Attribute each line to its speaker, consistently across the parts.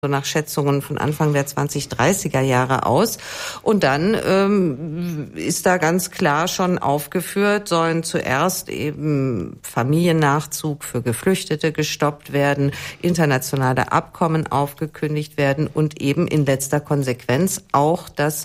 Speaker 1: so nach Schätzungen von Anfang der 2030er Jahre aus. Und dann ist da ganz klar schon aufgeführt, sollen zuerst eben Familiennachzug für Geflüchtete gestoppt werden, internationale Abkommen aufgekündigt werden und eben in letzter Konsequenz auch das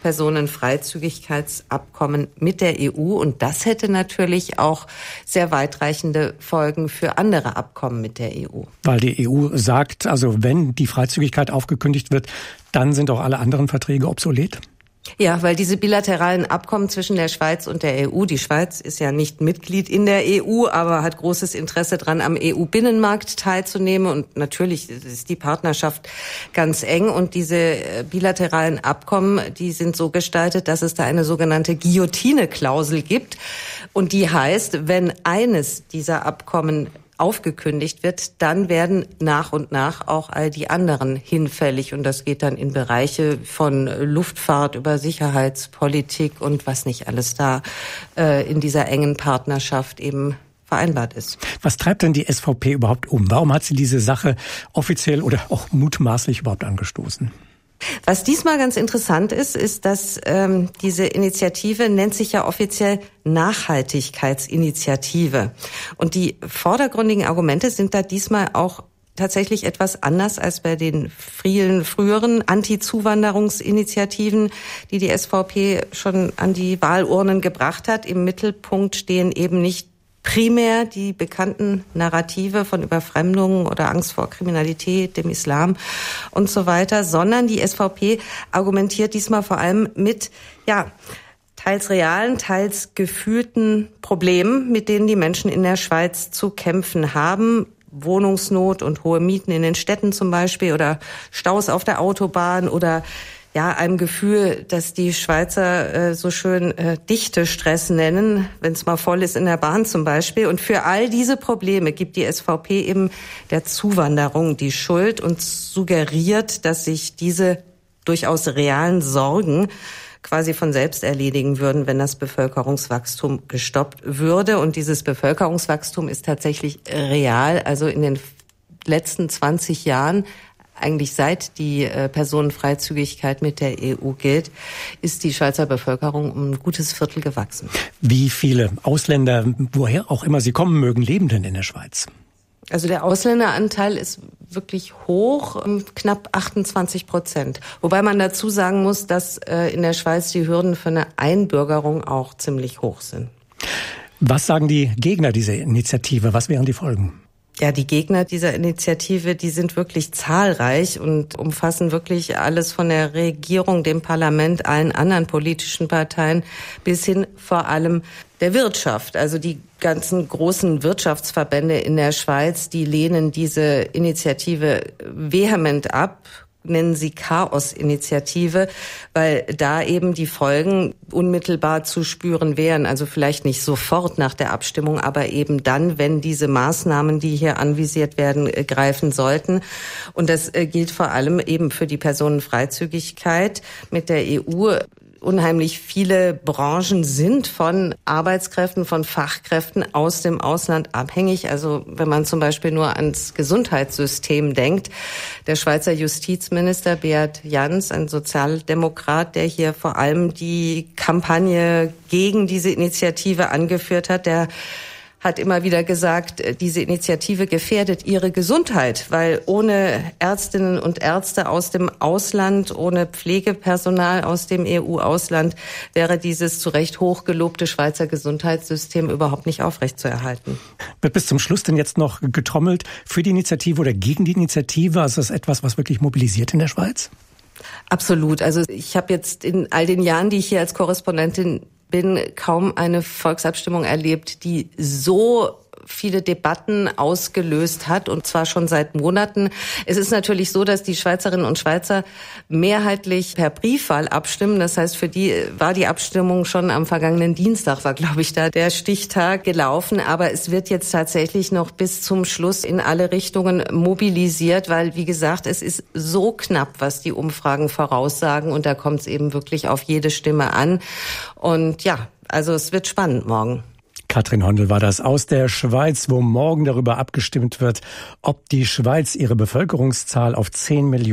Speaker 1: Personenfreizügigkeitsabkommen mit der EU. Und das hätte natürlich auch sehr weitreichende Folgen für andere Abkommen mit der EU.
Speaker 2: Weil die EU sagt, also wenn die Freizügigkeit aufgekündigt wird, dann sind auch alle anderen Verträge obsolet?
Speaker 1: Ja, weil diese bilateralen Abkommen zwischen der Schweiz und der EU, die Schweiz ist ja nicht Mitglied in der EU, aber hat großes Interesse daran, am EU-Binnenmarkt teilzunehmen. Und natürlich ist die Partnerschaft ganz eng. Und diese bilateralen Abkommen, die sind so gestaltet, dass es da eine sogenannte Guillotine-Klausel gibt. Und die heißt, wenn eines dieser Abkommen aufgekündigt wird, dann werden nach und nach auch all die anderen hinfällig. Und das geht dann in Bereiche von Luftfahrt über Sicherheitspolitik und was nicht alles da in dieser engen Partnerschaft eben vereinbart ist.
Speaker 2: Was treibt denn die SVP überhaupt um? Warum hat sie diese Sache offiziell oder auch mutmaßlich überhaupt angestoßen?
Speaker 1: Was diesmal ganz interessant ist, dass diese Initiative nennt sich ja offiziell Nachhaltigkeitsinitiative. Und die vordergründigen Argumente sind da diesmal auch tatsächlich etwas anders als bei den vielen früheren Anti-Zuwanderungsinitiativen, die die SVP schon an die Wahlurnen gebracht hat. Im Mittelpunkt stehen eben nicht primär die bekannten Narrative von Überfremdung oder Angst vor Kriminalität, dem Islam und so weiter, sondern die SVP argumentiert diesmal vor allem mit, teils realen, teils gefühlten Problemen, mit denen die Menschen in der Schweiz zu kämpfen haben. Wohnungsnot und hohe Mieten in den Städten zum Beispiel oder Staus auf der Autobahn oder einem Gefühl, dass die Schweizer so schön Dichtestress nennen, wenn es mal voll ist in der Bahn zum Beispiel. Und für all diese Probleme gibt die SVP eben der Zuwanderung die Schuld und suggeriert, dass sich diese durchaus realen Sorgen quasi von selbst erledigen würden, wenn das Bevölkerungswachstum gestoppt würde. Und dieses Bevölkerungswachstum ist tatsächlich real. Also in den letzten 20 Jahren, eigentlich seit die Personenfreizügigkeit mit der EU gilt, ist die Schweizer Bevölkerung um ein gutes Viertel gewachsen.
Speaker 2: Wie viele Ausländer, woher auch immer sie kommen mögen, leben denn in der Schweiz?
Speaker 1: Also der Ausländeranteil ist wirklich hoch, knapp 28%. Wobei man dazu sagen muss, dass in der Schweiz die Hürden für eine Einbürgerung auch ziemlich hoch sind.
Speaker 2: Was sagen die Gegner dieser Initiative? Was wären die Folgen?
Speaker 1: Ja, die Gegner dieser Initiative, die sind wirklich zahlreich und umfassen wirklich alles von der Regierung, dem Parlament, allen anderen politischen Parteien bis hin vor allem der Wirtschaft. Also die ganzen großen Wirtschaftsverbände in der Schweiz, die lehnen diese Initiative vehement ab, nennen sie Chaos-Initiative, weil da eben die Folgen unmittelbar zu spüren wären. Also vielleicht nicht sofort nach der Abstimmung, aber eben dann, wenn diese Maßnahmen, die hier anvisiert werden, greifen sollten. Und das gilt vor allem eben für die Personenfreizügigkeit mit der EU. Unheimlich viele Branchen sind von Arbeitskräften, von Fachkräften aus dem Ausland abhängig. Also wenn man zum Beispiel nur ans Gesundheitssystem denkt. Der Schweizer Justizminister Beat Jans, ein Sozialdemokrat, der hier vor allem die Kampagne gegen diese Initiative angeführt hat, der hat immer wieder gesagt, diese Initiative gefährdet ihre Gesundheit, weil ohne Ärztinnen und Ärzte aus dem Ausland, ohne Pflegepersonal aus dem EU-Ausland wäre dieses zu Recht hochgelobte Schweizer Gesundheitssystem überhaupt nicht aufrechtzuerhalten.
Speaker 2: Wird bis zum Schluss denn jetzt noch getrommelt für die Initiative oder gegen die Initiative? Also ist das etwas, was wirklich mobilisiert in der Schweiz?
Speaker 1: Absolut. Also ich habe jetzt in all den Jahren, die ich hier als Korrespondentin bin, kaum eine Volksabstimmung erlebt, die so viele Debatten ausgelöst hat, und zwar schon seit Monaten. Es ist natürlich so, dass die Schweizerinnen und Schweizer mehrheitlich per Briefwahl abstimmen. Das heißt, für die war die Abstimmung schon am vergangenen Dienstag, war, glaube ich, da der Stichtag gelaufen. Aber es wird jetzt tatsächlich noch bis zum Schluss in alle Richtungen mobilisiert, weil, wie gesagt, es ist so knapp, was die Umfragen voraussagen. Und da kommt es eben wirklich auf jede Stimme an. Und ja, also es wird spannend morgen.
Speaker 2: Katrin Hondel war das aus der Schweiz, wo morgen darüber abgestimmt wird, ob die Schweiz ihre Bevölkerungszahl auf 10 Millionen